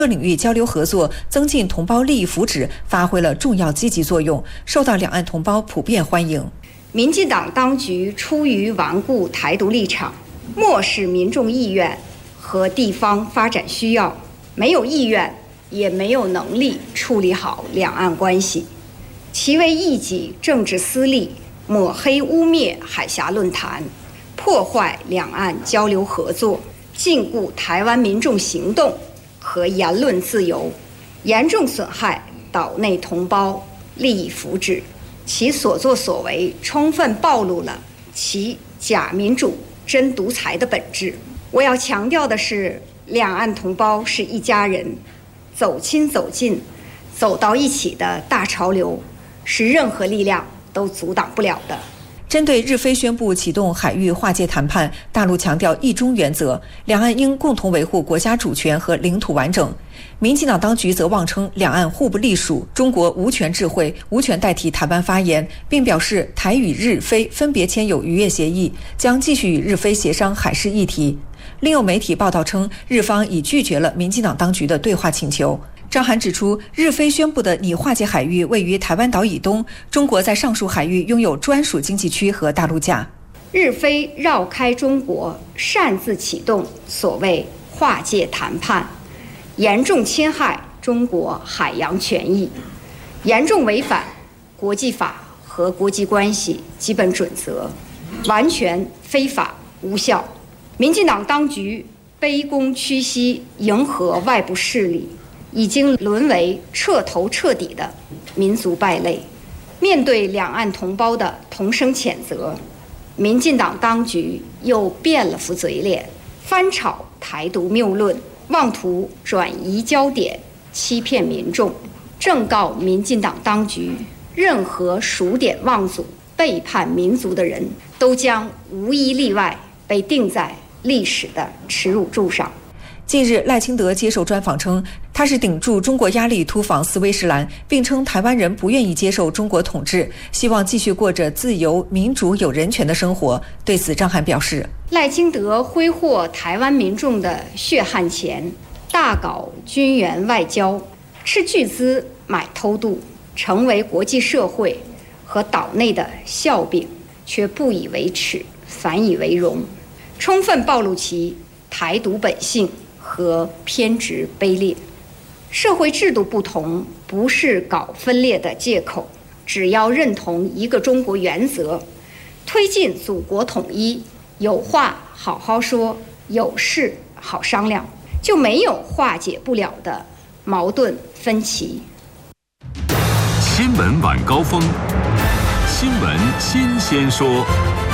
各领域交流合作，增进同胞利益福祉，发挥了重要积极作用，受到两岸同胞普遍欢迎。 民进党当局出于顽固台独立场，漠视民众意愿和地方发展需要，没有意愿也没有能力处理好两岸关系，其为一己政治私利，抹黑污蔑海峡论坛，破坏两岸交流合作，禁锢台湾民众行动和言论自由，严重损害岛内同胞利益福祉。其所作所为充分暴露了其假民主真独裁的本质。我要强调的是，两岸同胞是一家人，走亲走近走到一起的大潮流是任何力量都阻挡不了的。 针对日菲宣布启动海域划界谈判，大陆强调一中原则，两岸应共同维护国家主权和领土完整。民进党当局则妄称两岸互不隶属，中国无权置喙，无权代替台湾发言，并表示台与日菲分别签有渔业协议，将继续与日菲协商海事议题。另有媒体报道称，日方已拒绝了民进党当局的对话请求。张涵指出，日菲宣布的拟划界海域位于台湾岛以东，中国在上述海域拥有专属经济区和大陆架。 日菲绕开中国，擅自启动所谓划界谈判，严重侵害中国海洋权益，严重违反国际法和国际关系基本准则，完全非法无效。民进党当局卑躬屈膝，迎合外部势力，已经沦为彻头彻底的民族败类。面对两岸同胞的同声谴责，民进党当局又变了副嘴脸，翻炒台独谬论，妄图转移焦点，欺骗民众。正告民进党当局，任何数典忘祖、背叛民族的人，都将无一例外被钉在历史的耻辱柱上。 近日，赖清德接受专访称，他是顶住中国压力突访斯威士兰，并称台湾人不愿意接受中国统治，希望继续过着自由、民主、有人权的生活。对此，张涵表示， 赖清德挥霍台湾民众的血汗钱，大搞军援外交，斥巨资买偷渡，成为国际社会和岛内的笑柄，却不以为耻，反以为荣，充分暴露其台独本性和偏执卑劣。社会制度不同不是搞分裂的借口，只要认同一个中国原则，推进祖国统一，有话好好说，有事好商量，就没有化解不了的矛盾分歧。 新闻晚高峰，新闻新鲜说。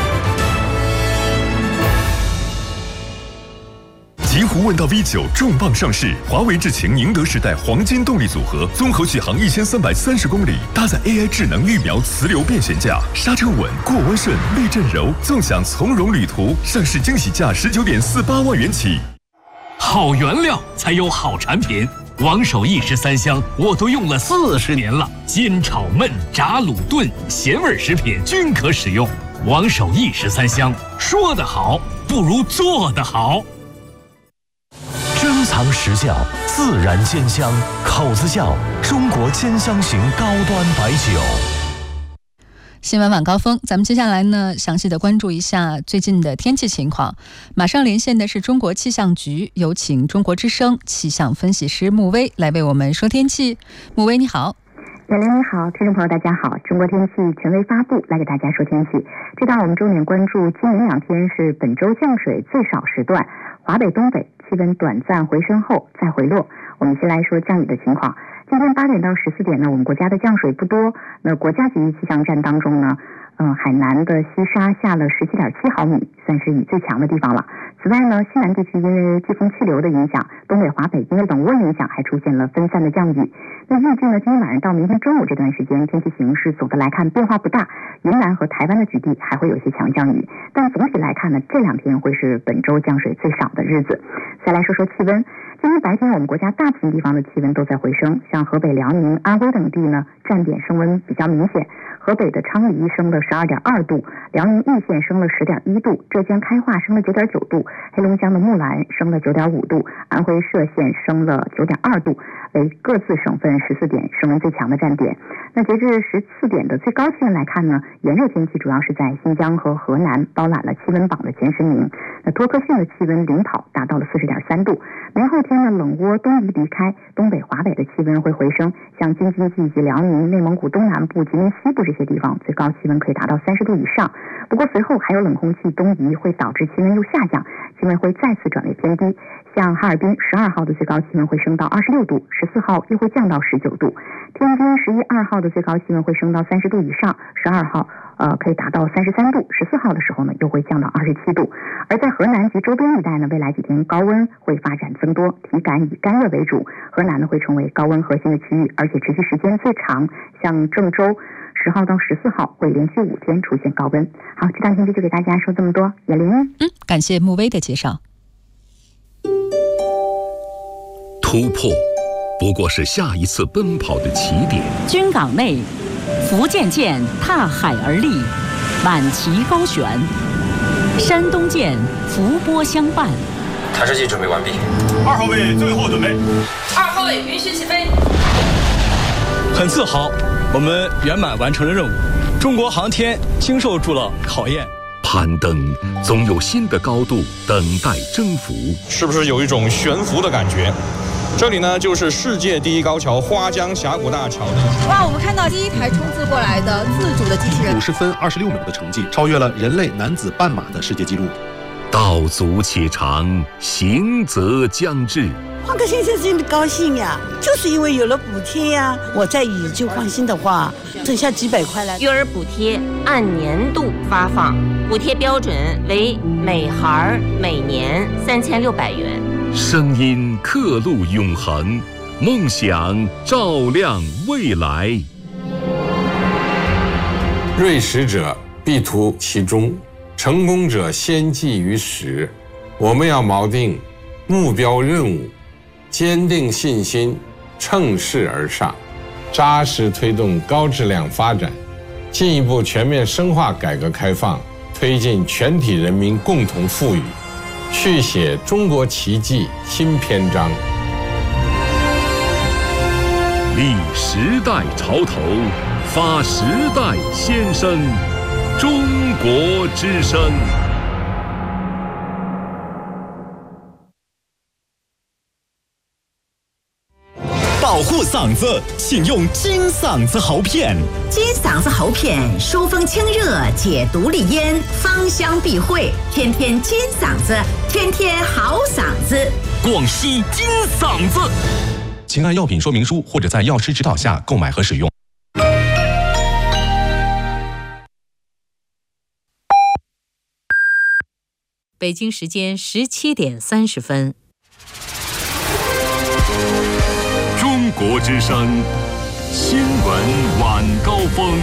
极狐问道 V9 重磅上市，华为智擎宁德时代黄金动力组合，综合续航1330公里，搭载 AI 智能预瞄磁流变悬架，刹车稳，过弯顺，避震柔，纵享从容旅途。上市惊喜价19.48万元起。 好原料才有好产品，王守义13香我都用了40年了，煎炒焖炸卤炖咸味食品均可使用。王守义13香，说得好不如做得好。 珍藏实窖，自然煎香，口子窖，中国煎香型高端白酒。 新闻晚高峰，咱们接下来呢，详细的关注一下最近的天气情况。马上连线的是中国气象局，有请中国之声气象分析师穆威来为我们说天气。穆威你好。 小玲你好，听众朋友大家好，中国天气权威发布，来给大家说天气。这档我们重点关注今明两天是本周降水最少时段，华北东北气温短暂回升后再回落。我们先来说降雨的情况。今天8点到14点呢，我们国家的降水不多。那国家级气象站当中呢，海南的西沙下了17.7毫米，算是雨最强的地方了。此外呢，西南地区因为季风气流的影响，东北华北因为冷涡影响，还出现了分散的降雨。那预计呢，今天晚上到明天中午这段时间，天气形势总的来看变化不大，云南和台湾的局地还会有些强降雨，但总体来看呢，这2天会是本周降水最少的日子。再来说说气温。今天白天我们国家大部分地方的气温都在回升，像河北、辽宁、安徽等地呢，站点升温比较明显。 河北的昌黎升了12.2度，辽宁易县升了10.1度，浙江开化升了9.9度，黑龙江的木兰升了9.5度，安徽歙县升了9.2度，为各自省份14点升温最强的站点。那截至14点的最高气温来看呢，炎热天气主要是在新疆和河南包揽了气温榜的前10名。那托克逊的气温领跑达到了40.3度。明后天呢，冷涡东移离开，东北、华北的气温会回升，像京津冀以及辽宁、内蒙古东南部、吉林西部这些地方，最高气温可以达到30度以上。不过随后还有冷空气东移，会导致气温又下降，气温会再次转为偏低。像哈尔滨12号的最高气温会升到26度，14号又会降到19度。天津11、2号的最高气温会升到30度以上，12号可以达到33度，14号的时候呢又会降到27度。而在河南及周边一带呢，未来几天高温会发展增多，体感以干热为主。河南呢会成为高温核心的区域，而且持续时间最长，像郑州10号到14号会连续5天出现高温。好，这档天气就给大家说这么多，严玲。 感谢穆威的介绍。 突破不过是下一次奔跑的起点。 军港内，福建舰踏海而立，满旗高悬；山东舰伏波相伴。 探视器准备完毕。 2号位最后准备。 2号位允许起飞。 很自豪，我们圆满完成了任务。中国航天经受住了考验。 攀登总有新的高度等待征服， 是不是有一种悬浮的感觉？这里呢，就是世界第一高桥花江峡谷大桥。 哇，我们看到第一台冲刺过来的自主的机器人， 50分26秒的成绩，超越了人类男子半马的世界纪录。 道阻且长，行则将至。 换个先生真的高兴呀，就是因为有了补贴呀。我在以就换新的话，省下几百块来。 育儿补贴按年度发放，补贴标准为每孩每年3600元。 声音刻录永恒，梦想照亮未来。 锐识者必图其中，成功者先记于始。我们要锚定目标任务，坚定信心，乘势而上，扎实推动高质量发展，进一步全面深化改革开放，推进全体人民共同富裕，续写中国奇迹新篇章。 立时代潮头，发时代先声，中国之声。 保护嗓子，请用金嗓子喉片。 金嗓子喉片疏风清热，解毒利咽，芳香避秽，天天金嗓子，天天好嗓子。 广西金嗓子，请按药品说明书或者在药师指导下购买和使用。 北京时间17点30分。 中国之声新闻晚高峰。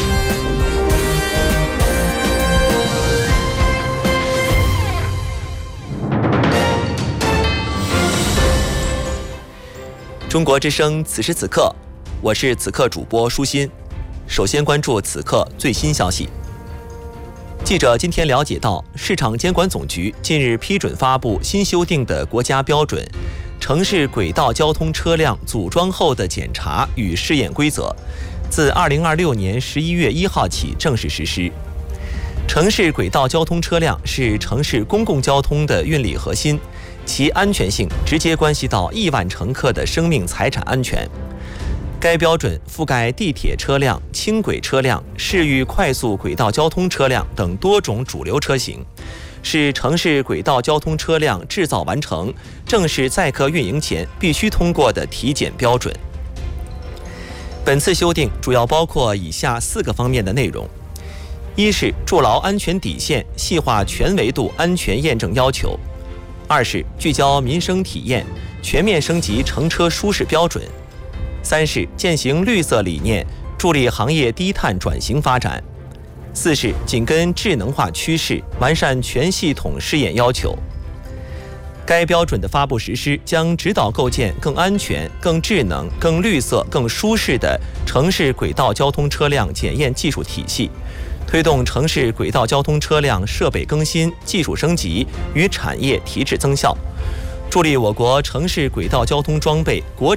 中国之声此时此刻，我是此刻主播舒心。首先关注此刻最新消息。记者今天了解到，市场监管总局近日批准发布新修订的国家标准《城市轨道交通车辆组装后的检查与试验规则》，自2026年11月1号起正式实施。城市轨道交通车辆是城市公共交通的运力核心，其安全性直接关系到亿万乘客的生命财产安全。该标准覆盖地铁车辆、轻轨车辆、市域快速轨道交通车辆等多种主流车型，是城市轨道交通车辆制造完成、正式载客运营前必须通过的体检标准。本次修订主要包括以下4个方面的内容：一是筑牢安全底线，细化全维度安全验证要求；二是聚焦民生体验，全面升级乘车舒适标准；三是践行绿色理念，助力行业低碳转型发展；四是紧跟智能化趋势，完善全系统试验要求。 该标准的发布实施将指导构建更安全、更智能、更绿色、更舒适的城市轨道交通车辆检验技术体系，推动城市轨道交通车辆设备更新、技术升级与产业提质增效，助力我国城市轨道交通装备国